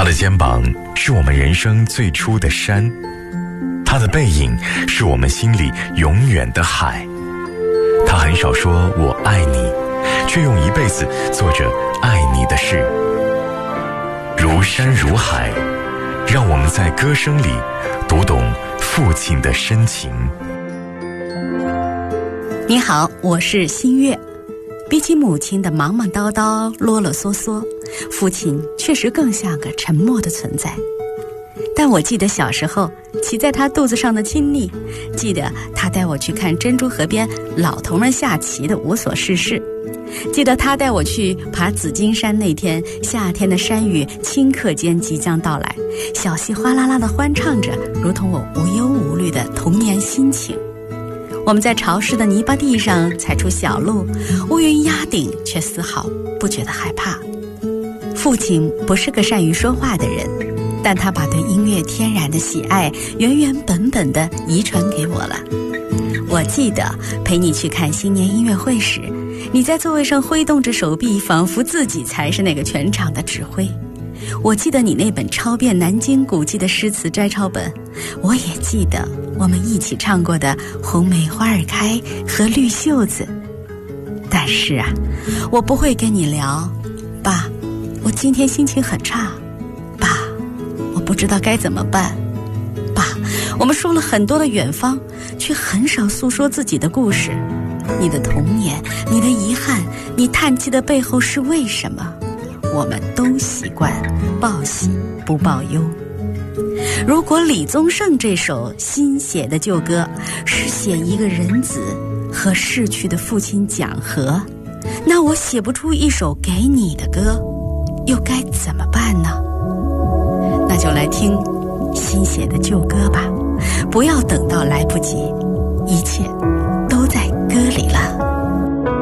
他的肩膀是我们人生最初的山，他的背影是我们心里永远的海。他很少说我爱你，却用一辈子做着爱你的事。如山如海，让我们在歌声里读懂父亲的深情。 你好，我是新月。比起母亲的忙忙叨叨、啰啰嗦嗦，父亲确实更像个沉默的存在。但我记得小时候骑在他肚子上的亲昵，记得他带我去看珍珠河边老头们下棋的无所事事，记得他带我去爬紫金山那天，夏天的山雨顷刻间即将到来，小溪哗啦啦地欢唱着，如同我无忧无虑的童年心情。我们在潮湿的泥巴地上踩出小路，乌云压顶，却丝毫不觉得害怕。父亲不是个善于说话的人，但他把对音乐天然的喜爱原原本本地遗传给我了。我记得陪你去看新年音乐会时，你在座位上挥动着手臂，仿佛自己才是那个全场的指挥。我记得你那本抄遍南京古迹的诗词摘抄本，我也记得我们一起唱过的《红梅花儿开》和《绿袖子》。但是啊，我不会跟你聊，爸，我今天心情很差，爸，我不知道该怎么办，爸，我们说了很多的远方，却很少诉说自己的故事。你的童年，你的遗憾，你叹气的背后是为什么？我们都习惯报喜不报忧。如果李宗盛这首新写的旧歌是写一个人子和逝去的父亲讲和，那我写不出一首给你的歌，又该怎么办呢？那就来听新写的旧歌吧，不要等到来不及，一切